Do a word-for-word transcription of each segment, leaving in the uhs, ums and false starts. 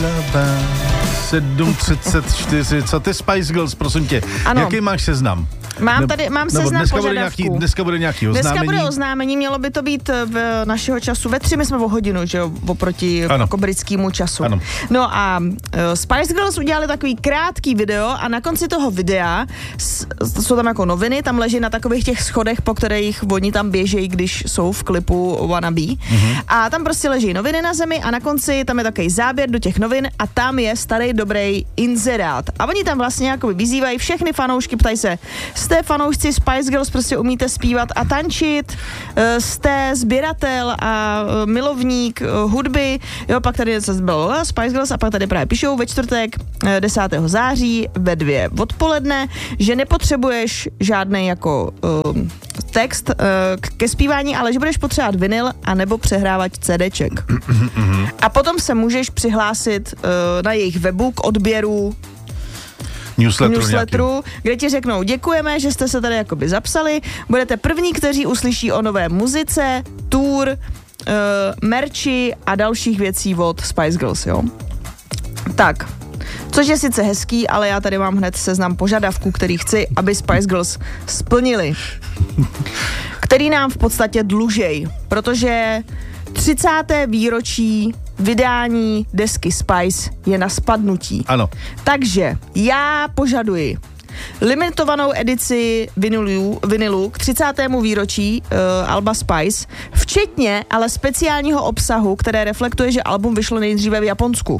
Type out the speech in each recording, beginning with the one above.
sedm třicet čtyři, co ty Spice Girls, prosím tě, ano. Jaký máš seznam? Mám tady, mám seznam dneska požadavků. Bude nějaký, dneska bude nějaký oznámení. Dneska bude oznámení, mělo by to být v našeho času ve tři, my jsme o hodinu, že jo, oproti jako britskému času. Ano. No a uh, Spice Girls udělali takový krátký video a na konci toho videa s, jsou tam jako noviny, tam leží na takových těch schodech, po kterých oni tam běžejí, když jsou v klipu Wannabe. Mm-hmm. A tam prostě leží noviny na zemi a na konci tam je takový záběr do těch novin a tam je starý dobrý inzerát. A oni tam vlastně jako vyzývají všechny fanoušky, ptají se, jste fanoušci Spice Girls, prostě umíte zpívat a tančit, jste sběratel a milovník hudby, jo, pak tady byl Spice Girls a pak tady právě píšou ve čtvrtek desátého září ve dvě odpoledne, že nepotřebuješ žádný jako um, text uh, ke zpívání, ale že budeš potřebovat vinyl a nebo přehrávat CDček. A potom se můžeš přihlásit uh, na jejich webu k odběru newsletteru, newsletteru kde ti řeknou, děkujeme, že jste se tady jakoby zapsali, budete první, kteří uslyší o nové muzice, tour, uh, merči a dalších věcí od Spice Girls, jo. Tak, což je sice hezký, ale já tady mám hned seznam požadavků, který chci, aby Spice Girls splnili. Který nám v podstatě dlužej, protože třicáté výročí vydání desky Spice je na spadnutí. Ano. Takže já požaduji limitovanou edici vinilu, vinilu k třicátému výročí uh, alba Spice, včetně ale speciálního obsahu, které reflektuje, že album vyšlo nejdříve v Japonsku.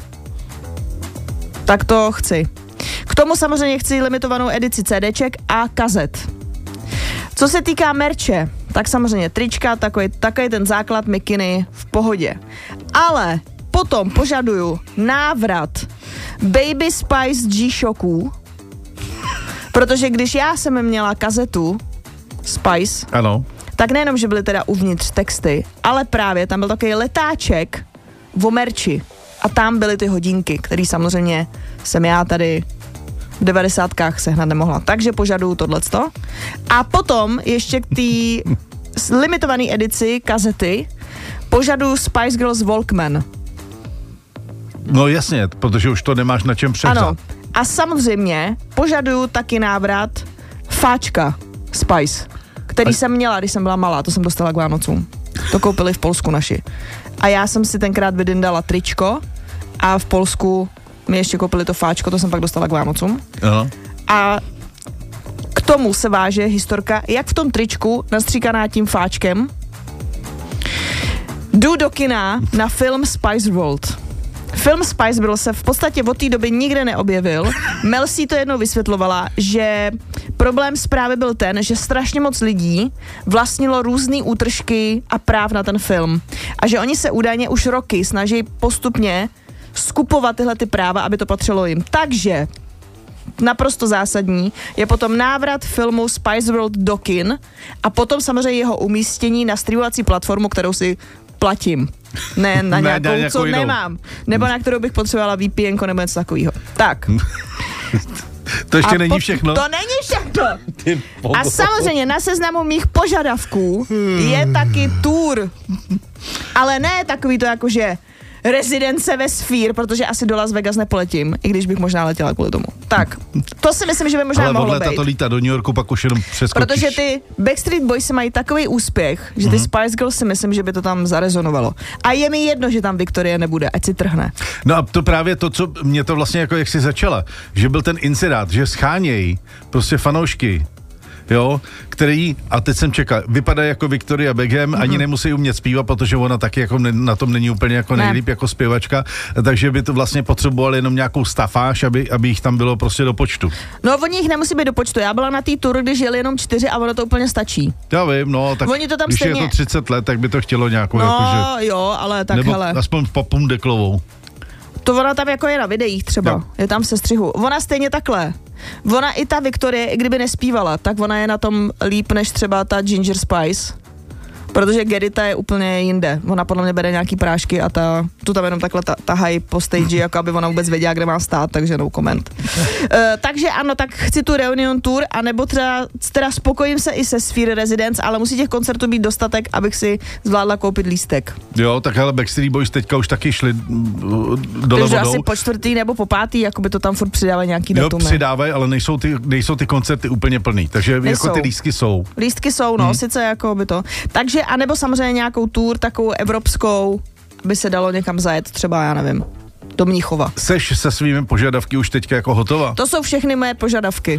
Tak to chci. K tomu samozřejmě chci limitovanou edici CDček a kazet. Co se týká merče, tak samozřejmě trička, takový, takový ten základ mikiny v pohodě. Ale potom požaduju návrat Baby Spice G-Shocků, protože když já jsem měla kazetu Spice, ano. tak nejenom, že byly teda uvnitř texty, ale právě tam byl takový letáček o merči a tam byly ty hodinky, který samozřejmě jsem já tady v devadesátkách sehnat nemohla. Takže požaduju tohleto. A potom ještě k té limitované edici kazety požaduju Spice Girls Walkman. No jasně, protože už to nemáš na čem převzat. Ano. A samozřejmě požaduju taky návrat fáčka Spice, který a... jsem měla, když jsem byla malá, to jsem dostala k Vánocům. To koupili v Polsku naši. A já jsem si tenkrát vydyndala tričko a v Polsku mi ještě koupili to fáčko, to jsem pak dostala k Vánocům. Aha. A k tomu se váže historka, jak v tom tričku, nastříkaná tím fáčkem, jdu do kina na film Spice World. Film Spice Girls se v podstatě od té doby nikde neobjevil. Mel si to jednou vysvětlovala, že problém zprávy byl ten, že strašně moc lidí vlastnilo různý útržky a práv na ten film. A že oni se údajně už roky snaží postupně skupovat tyhle ty práva, aby to patřilo jim. Takže naprosto zásadní je potom návrat filmu Spice World do kin a potom samozřejmě jeho umístění na streamovací platformu, kterou si platím. Ne na nějakou, ne, co jinou. Nemám. Nebo na kterou bych potřebovala V P N ko nebo něco takového. Tak. To ještě a není po, všechno. To není všechno. A samozřejmě na seznamu mých požadavků hmm. je taky tour. Ale ne takový to jako, že rezidence ve Sphere, protože asi do Las Vegas nepoletím, i když bych možná letěla kvůli tomu. Tak, to si myslím, že by možná ale mohlo být. Ale to lítá do New Yorku, pak už jenom přeskočíš. Protože ty Backstreet Boys mají takový úspěch, že ty mm-hmm. Spice Girls si myslím, že by to tam zarezonovalo. A je mi jedno, že tam Victoria nebude, ať si trhne. No a to právě to, co mě to vlastně jako jak si začala, že byl ten inserát, že schánějí prostě fanoušky, jo, který, a teď jsem čekal, vypadá jako Victoria Beckham, mm-hmm. ani nemusí umět zpívat, protože ona taky jako ne, na tom není úplně jako ne. nejlíp jako zpěvačka, takže by to vlastně potřebovali jenom nějakou stafáž, aby, aby jich tam bylo prostě do počtu. No, oni jich nemusí být do počtu. Já byla na té tour, když jeli jenom čtyři a ono to úplně stačí. Já vím, no, tak oni to tam když stejně... je to třicet let, tak by to chtělo nějakou, no, jakože... jo, ale tak nebo hele. aspoň popum deklovou. To ona tam jako je na videích třeba, jo. Je tam v sestřihu. Ona stejně takhle. Ona i ta Victorie, i kdyby nespívala, tak ona je na tom líp než třeba ta Ginger Spice. Protože Gerita je úplně jinde. Ona podle mě bere nějaký prášky a ta, tu tam jenom takhle ta, tahají po stage, jako aby ona vůbec věděla, kde má stát, takže no comment. uh, takže ano, tak chci tu Reunion Tour, anebo třeba, teda spokojím se i se Sphere Residence, ale musí těch koncertů být dostatek, abych si zvládla koupit lístek. Jo, tak ale Backstreet Boys teďka už taky šli dole takže vodou. asi po čtvrtý nebo po pátý, jako by to tam furt přidávají nějaký datum. Jo, přidávají, ale nejsou ty, nejsou ty koncerty úplně plný, takže nejsou. Jako ty lístky jsou. Lístky jsou, no, hmm. sice jako by to. Takže, anebo samozřejmě nějakou tour, takovou evropskou, aby se dalo někam zajet, třeba, já nevím, do Mnichova. Seš se svými požadavky už teďka jako hotová? To jsou všechny moje požadavky.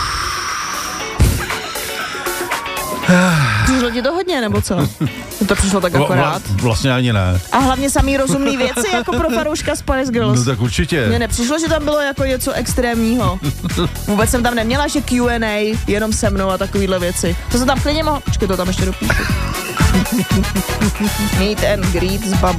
Přišlo ti to hodně, nebo co? To přišlo tak akorát. Vla, vlastně ani ne. A hlavně samý rozumný věci, jako pro fanouška Spice Girls. No tak určitě. Mně nepřišlo, že tam bylo jako něco extrémního. Vůbec jsem tam neměla, že Q and A jenom se mnou a takovýhle věci. To jsem tam klidně mohla... Počkej, to tam ještě dopíšu. Meet and greet s babou.